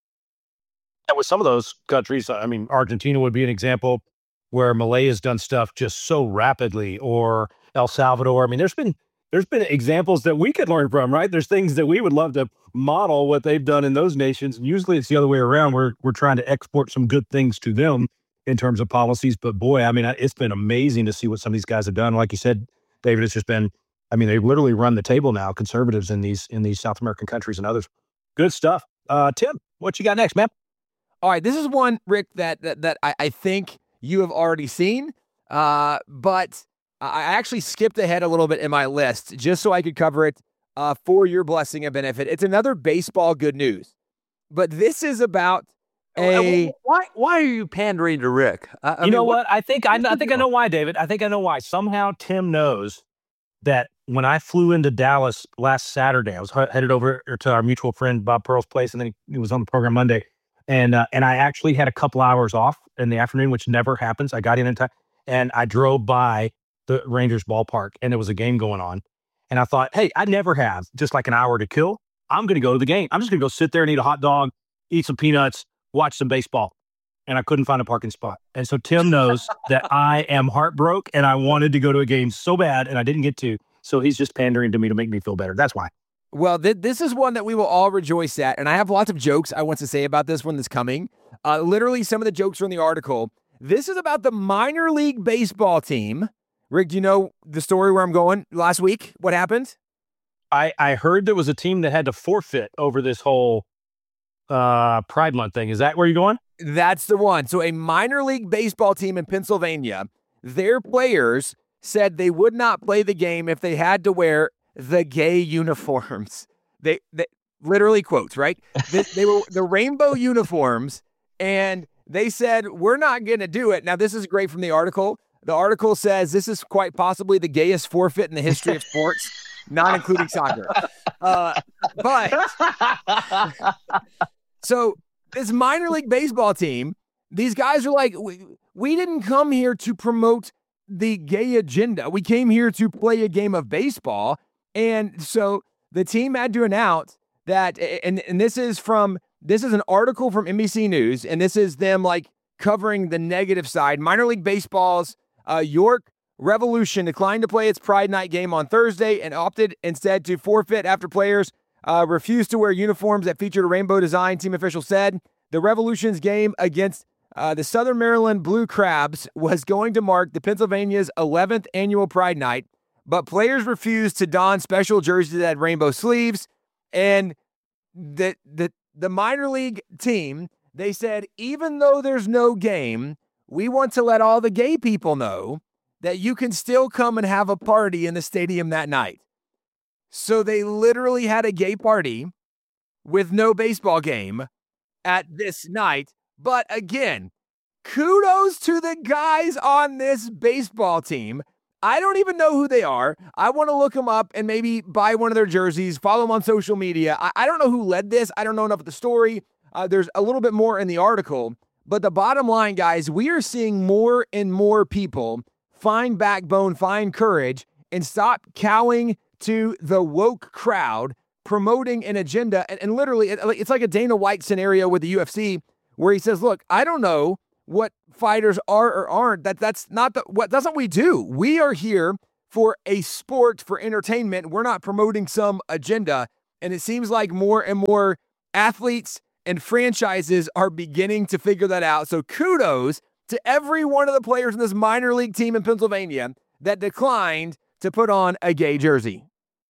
And with some of those countries, I mean, Argentina would be an example where Malay has done stuff just so rapidly, or El Salvador. I mean, there's been examples that we could learn from, right? There's things that we would love to model what they've done in those nations. And usually it's the other way around. We're trying to export some good things to them in terms of policies. But boy, I mean, it's been amazing to see what some of these guys have done. Like you said, David, it's just been, I mean, they've literally run the table now, conservatives in these South American countries and others. Good stuff. Tim, what you got next, man? All right, this is one, Rick, that I think you have already seen, but I actually skipped ahead a little bit in my list just so I could cover it for your blessing and benefit. It's another baseball good news, but this is about Why are you pandering to Rick? You know what? I think I know why, David. I think I know why. Somehow Tim knows that when I flew into Dallas last Saturday, I was headed over to our mutual friend Bob Pearl's place, and then he was on the program Monday. And I actually had a couple hours off in the afternoon, which never happens. I got in time, and I drove by the Rangers ballpark, and there was a game going on. And I thought, hey, I never have just like an hour to kill. I'm going to go to the game. I'm just going to go sit there and eat a hot dog, eat some peanuts, watch some baseball. And I couldn't find a parking spot. And so Tim knows that I am heartbroken, and I wanted to go to a game so bad, and I didn't get to. So he's just pandering to me to make me feel better. That's why. Well, this is one that we will all rejoice at, and I have lots of jokes I want to say about this one that's coming. Literally, some of the jokes are in the article. This is about the minor league baseball team. Rick, do you know the story where I'm going last week? What happened? I heard there was a team that had to forfeit over this whole Pride Month thing. Is that where you're going? That's the one. So a minor league baseball team in Pennsylvania, their players said they would not play the game if they had to wear the gay uniforms. They literally quotes, right? They were the rainbow uniforms, and they said, we're not going to do it. Now, this is great from the article. The article says this is quite possibly the gayest forfeit in the history of sports, not including soccer. But so this minor league baseball team, these guys are like, we didn't come here to promote the gay agenda. We came here to play a game of baseball. And so the team had to announce that, and this is an article from NBC News, and this is them like covering the negative side. Minor League Baseball's York Revolution declined to play its Pride Night game on Thursday and opted instead to forfeit after players refused to wear uniforms that featured a rainbow design, team officials said. The Revolution's game against the Southern Maryland Blue Crabs was going to mark the Pennsylvania's 11th annual Pride Night, but players refused to don special jerseys that had rainbow sleeves. And the minor league team, they said, even though there's no game, we want to let all the gay people know that you can still come and have a party in the stadium that night. So they literally had a gay party with no baseball game at this night. But again, kudos to the guys on this baseball team. I don't even know who they are. I want to look them up and maybe buy one of their jerseys, follow them on social media. I don't know who led this. I don't know enough of the story. There's a little bit more in the article. But the bottom line, guys, we are seeing more and more people find backbone, find courage, and stop cowing to the woke crowd promoting an agenda. And literally, it's like a Dana White scenario with the UFC where he says, look, I don't know what fighters are or aren't. That's not what we do. We are here for a sport, for entertainment. We're not promoting some agenda. And it seems like more and more athletes and franchises are beginning to figure that out. So kudos to every one of the players in this minor league team in Pennsylvania that declined to put on a gay jersey.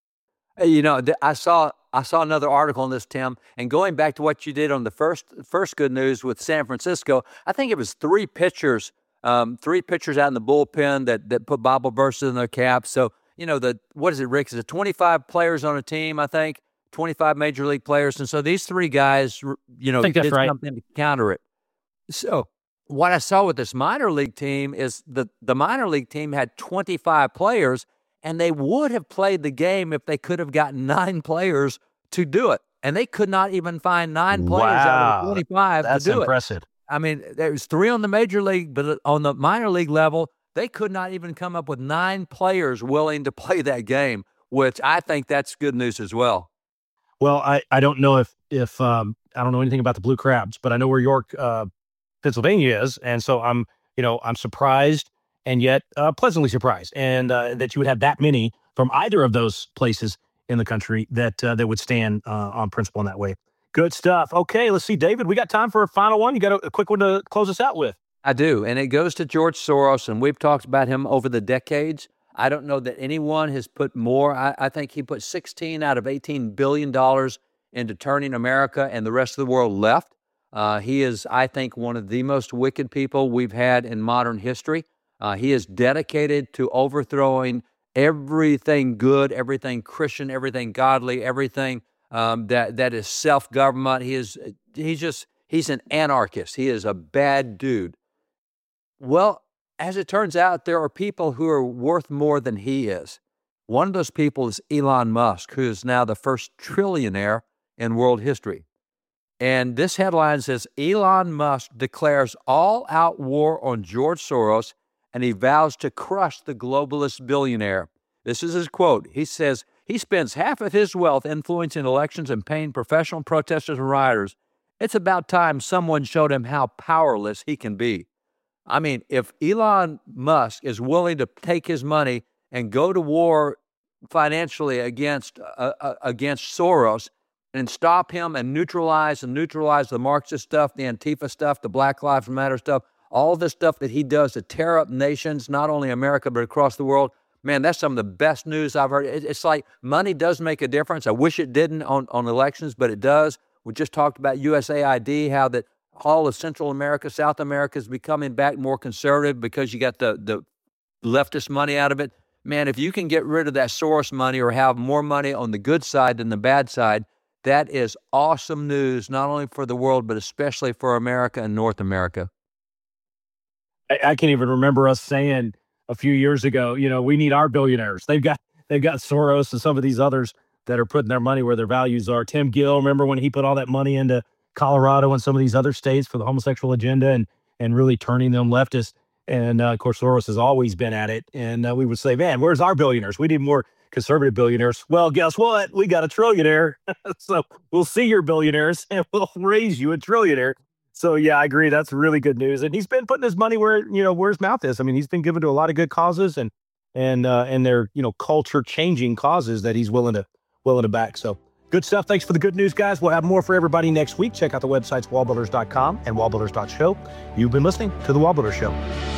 You know, I saw another article on this, Tim, and going back to what you did on the first good news with San Francisco, I think it was three pitchers out in the bullpen that put Bible verses in their caps. So, you know, what is it, Rick? Is it 25 players on a team, I think? 25 major league players. And so these three guys, you know, did something to counter it. So what I saw with this minor league team is the minor league team had 25 players, and they would have played the game if they could have gotten 9 players to do it. And they could not even find 9 players out of the 25 to do it. That's impressive. I mean, there was 3 on the major league, but on the minor league level, they could not even come up with 9 players willing to play that game, which I think that's good news as well. Well, I don't know if I don't know anything about the Blue Crabs, but I know where York, Pennsylvania is, and so I'm surprised and yet pleasantly surprised, and that you would have that many from either of those places in the country that would stand on principle in that way. Good stuff. Okay, let's see, David. We got time for a final one. You got a quick one to close us out with. I do, and it goes to George Soros, and we've talked about him over the decades. I don't know that anyone has put more. I think he put 16 out of $18 billion into turning America and the rest of the world left. He is, I think, one of the most wicked people we've had in modern history. He is dedicated to overthrowing everything good, everything Christian, everything godly, everything that is self-government. He's an anarchist. He is a bad dude. Well, as it turns out, there are people who are worth more than he is. One of those people is Elon Musk, who is now the first trillionaire in world history. And this headline says, Elon Musk declares all-out war on George Soros, and he vows to crush the globalist billionaire. This is his quote. He says, he spends half of his wealth influencing elections and paying professional protesters and rioters. It's about time someone showed him how powerless he can be. I mean, if Elon Musk is willing to take his money and go to war financially against Soros and stop him and neutralize the Marxist stuff, the Antifa stuff, the Black Lives Matter stuff, all this stuff that he does to tear up nations, not only America, but across the world, man, that's some of the best news I've heard. It's like money does make a difference. I wish it didn't on elections, but it does. We just talked about USAID, how that all of Central America, South America is becoming back more conservative because you got the leftist money out of it. Man, if you can get rid of that Soros money or have more money on the good side than the bad side, that is awesome news, not only for the world, but especially for America and North America. I can't even remember us saying a few years ago, we need our billionaires. They've got Soros and some of these others that are putting their money where their values are. Tim Gill, remember when he put all that money into Colorado and some of these other states for the homosexual agenda and really turning them leftist. And of course, Soros has always been at it. And we would say, man, where's our billionaires? We need more conservative billionaires. Well, guess what? We got a trillionaire. So we'll see your billionaires and we'll raise you a trillionaire. So yeah, I agree. That's really good news. And he's been putting his money where his mouth is. I mean, he's been given to a lot of good causes and they're, culture changing causes that he's willing to back. So good stuff. Thanks for the good news, guys. We'll have more for everybody next week. Check out the websites wallbuilders.com and wallbuilders.show. You've been listening to The Wall Builders Show.